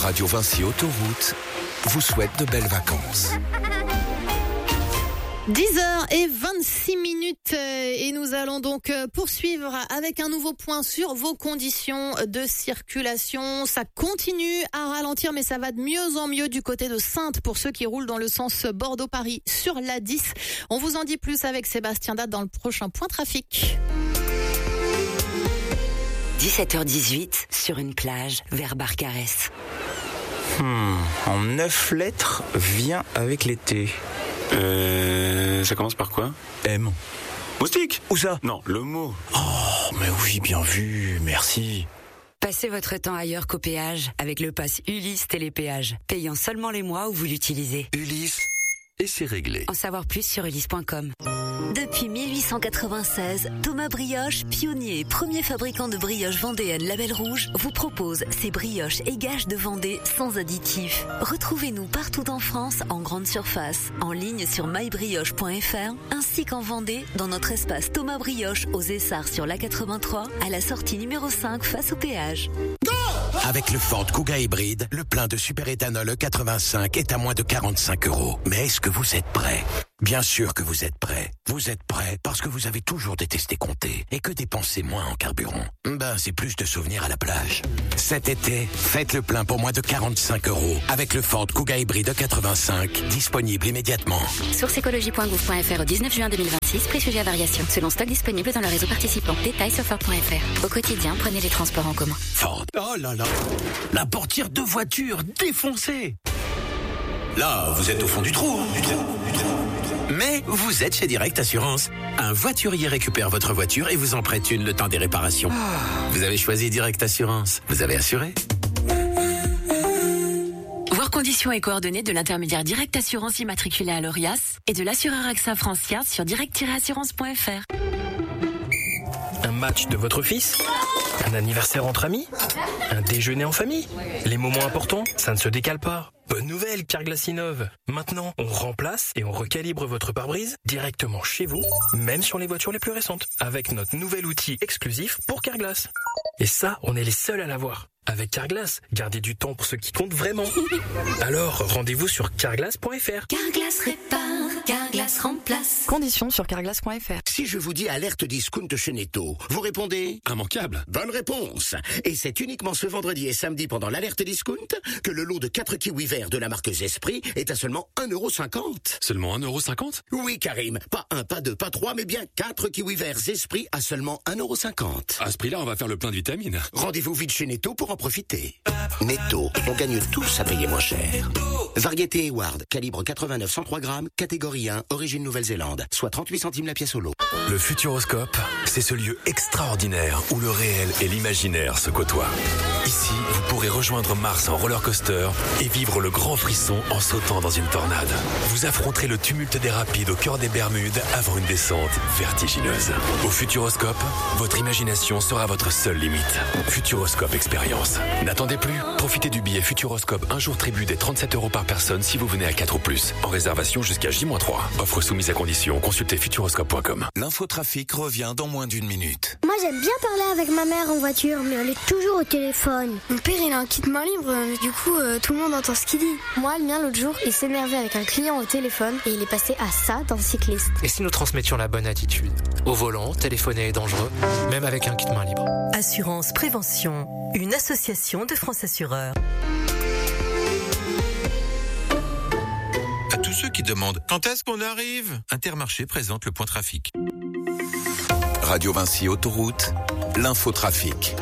Radio Vinci Autoroute vous souhaite de belles vacances. 10h26 et nous allons donc poursuivre avec un nouveau point sur vos conditions de circulation. Ça continue à ralentir, mais ça va de mieux en mieux du côté de Saintes pour ceux qui roulent dans le sens Bordeaux-Paris sur l'A10. On vous en dit plus avec Sébastien Date dans le prochain point trafic. 17h18 sur une plage vers Barcarès. En 9 lettres, vient avec l'été. Ça commence par quoi? M. Moustique? Où ça? Non, le mot. Oh, mais oui, bien vu, merci. Passez votre temps ailleurs qu'au péage avec le pass Ulysse Télépéage, payant seulement les mois où vous l'utilisez. Ulysse, et c'est réglé. En savoir plus sur ulysse.com. Depuis 1896, Thomas Brioche, pionnier et premier fabricant de brioches vendéennes Label Rouge, vous propose ses brioches et gages de Vendée sans additifs. Retrouvez-nous partout en France en grande surface, en ligne sur mybrioche.fr, ainsi qu'en Vendée dans notre espace Thomas Brioche aux Essarts sur l'A83, à la sortie numéro 5 face au péage. Avec le Ford Kuga hybride, le plein de superéthanol E85 est à moins de 45 €. Mais est-ce que vous êtes prêts? Bien sûr que vous êtes prêts. Vous êtes prêts parce que vous avez toujours détesté compter et que dépenser moins en carburant, c'est plus de souvenirs à la plage. Cet été, faites le plein pour moins de 45 € avec le Ford Kuga hybride E85, disponible immédiatement. Source écologie.gouv.fr au 19 juin 2026, prix sujet à variation. Selon stock disponible dans le réseau participant. Détails sur Ford.fr. Au quotidien, prenez les transports en commun. Ford. Oh là là, la portière de voiture défoncée. Là, vous êtes au fond du trou. Mais vous êtes chez Direct Assurance. Un voiturier récupère votre voiture et vous en prête une le temps des réparations. Vous avez choisi Direct Assurance. Vous avez assuré. Voir conditions et coordonnées de l'intermédiaire Direct Assurance immatriculé à l'ORIAS et de l'assureur AXA France sur direct-assurance.fr. Un match de votre fils? Un anniversaire entre amis? Un déjeuner en famille? Les moments importants, ça ne se décale pas. Bonne nouvelle, Carglass innove. Maintenant, on remplace et on recalibre votre pare-brise directement chez vous, même sur les voitures les plus récentes, avec notre nouvel outil exclusif pour Carglass. Et ça, on est les seuls à l'avoir. Avec Carglass, gardez du temps pour ce qui compte vraiment. Alors, rendez-vous sur carglass.fr. Carglass répare, Carglass remplace. Conditions sur carglass.fr. Si je vous dis alerte discount chez Netto, vous répondez Immanquable. bonne réponse. Et c'est uniquement ce vendredi et samedi pendant l'alerte discount que le lot de 4 kiwis verts de la marque Zesprit est à seulement 1,50 €. Seulement 1,50 €? Oui, Karim. Pas 1, pas 2, pas 3, mais bien 4 kiwis verts Zesprit à seulement 1,50 €. À ce prix-là, on va faire le plein de vitamines. Rendez-vous vite chez Netto pour en profiter. Netto, on gagne tous à payer moins cher. Variété Eward, calibre 89-103 grammes, catégorie 1, origine Nouvelle-Zélande, soit 38 centimes la pièce au lot. Le Futuroscope, c'est ce lieu extraordinaire où le réel et l'imaginaire se côtoient. Ici, vous pourrez rejoindre Mars en roller coaster et vivre le grand frisson en sautant dans une tornade. Vous affronterez le tumulte des rapides au cœur des Bermudes avant une descente vertigineuse. Au Futuroscope, votre imagination sera votre seule limite. Futuroscope Expérience. N'attendez plus, profitez du billet Futuroscope un jour tribu des 37 € par personne si vous venez à 4 ou plus. En réservation jusqu'à J-3. Offre soumise à condition, consultez futuroscope.com. L'infotrafic revient dans moins d'une minute. Moi j'aime bien parler avec ma mère en voiture, mais elle est toujours au téléphone. Mon père il a un kit main libre, du coup tout le monde entend ce qu'il dit. Moi le mien l'autre jour il s'énervait avec un client au téléphone et il est passé à ça dans le cycliste. Et si nous transmettions la bonne attitude? Au volant, téléphoner est dangereux, même avec un kit main libre. Assurance Prévention, une association de France Assureurs. À tous ceux qui demandent quand est-ce qu'on arrive, Intermarché présente le point trafic. Radio Vinci Autoroute, l'infotrafic.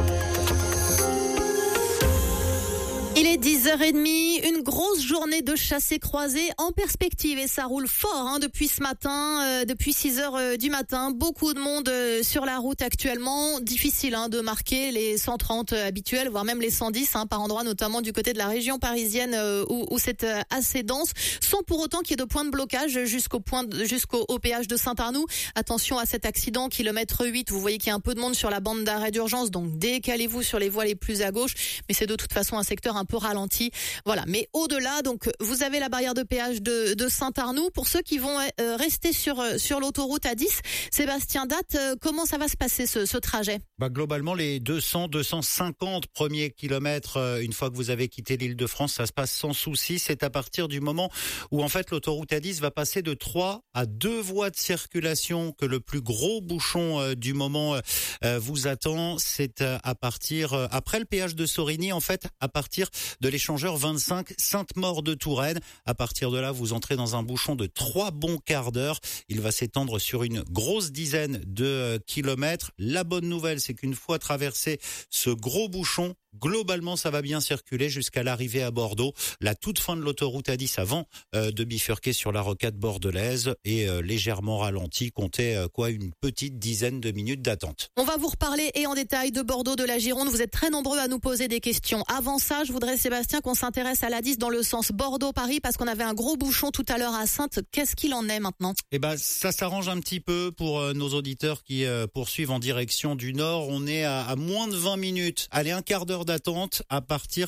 Il est 10h30, une grosse journée de chassés-croisés en perspective et ça roule fort depuis ce matin, depuis 6h du matin. Beaucoup de monde sur la route actuellement. Difficile de marquer les 130 habituels, voire même les 110 par endroit, notamment du côté de la région parisienne où c'est assez dense, sans pour autant qu'il y ait de point de blocage jusqu'au péage de Saint-Arnoux. Attention à cet accident, kilomètre 8, vous voyez qu'il y a un peu de monde sur la bande d'arrêt d'urgence, donc décalez-vous sur les voies les plus à gauche, mais c'est de toute façon un secteur un peu ralenti. Voilà. Mais au-delà, donc, vous avez la barrière de péage de Saint-Arnoux. Pour ceux qui vont rester sur l'autoroute A10, Sébastien Date, comment ça va se passer ce trajet? Globalement, les 200-250 premiers kilomètres, une fois que vous avez quitté l'Île-de-France, ça se passe sans souci. C'est à partir du moment où, en fait, l'autoroute A10 va passer de 3 à 2 voies de circulation que le plus gros bouchon du moment vous attend. C'est à partir, après le péage de Sorigny, en fait, à partir de l'échangeur 25 Sainte-Maure de Touraine. À partir de là, vous entrez dans un bouchon de 3 bons quarts d'heure. Il va s'étendre sur une grosse dizaine de kilomètres. La bonne nouvelle, c'est qu'une fois traversé ce gros bouchon, globalement, ça va bien circuler jusqu'à l'arrivée à Bordeaux. La toute fin de l'autoroute A10 avant de bifurquer sur la rocade bordelaise est légèrement ralentie. Comptez une petite dizaine de minutes d'attente. On va vous reparler et en détail de Bordeaux, de la Gironde. Vous êtes très nombreux à nous poser des questions. Avant ça, je voudrais, Sébastien, qu'on s'intéresse à l'A10 dans le sens Bordeaux-Paris parce qu'on avait un gros bouchon tout à l'heure à Saintes. Qu'est-ce qu'il en est maintenant? Ça s'arrange un petit peu pour nos auditeurs qui poursuivent en direction du nord. On est à moins de 20 minutes. Allez, un quart d'heure d'attente à partir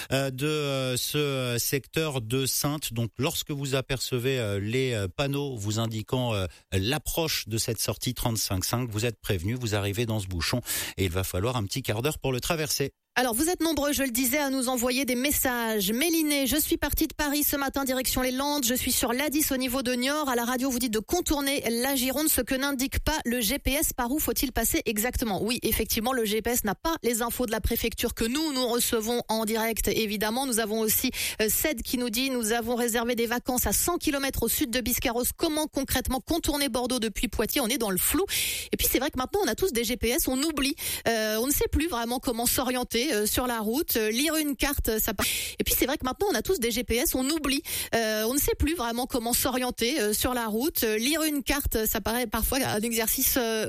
de ce secteur de Saintes. Donc, lorsque vous apercevez les panneaux vous indiquant l'approche de cette sortie 35.5, vous êtes prévenu, vous arrivez dans ce bouchon et il va falloir un petit quart d'heure pour le traverser. Alors, vous êtes nombreux, je le disais, à nous envoyer des messages. Méliné, je suis partie de Paris ce matin, direction les Landes. Je suis sur l'A10 au niveau de Niort. À la radio, vous dites de contourner la Gironde, ce que n'indique pas le GPS. Par où faut-il passer exactement? Oui, effectivement, le GPS n'a pas les infos de la préfecture que nous recevons en direct, évidemment. Nous avons aussi Ced qui nous dit, nous avons réservé des vacances à 100 km au sud de Biscarrosse. Comment concrètement contourner Bordeaux depuis Poitiers? On est dans le flou. Et puis, c'est vrai que maintenant, on a tous des GPS, on oublie. On ne sait plus vraiment comment s'orienter sur la route, lire une carte, ça. Et puis c'est vrai que maintenant on a tous des GPS, on oublie, on ne sait plus vraiment comment s'orienter sur la route, lire une carte, ça paraît parfois un exercice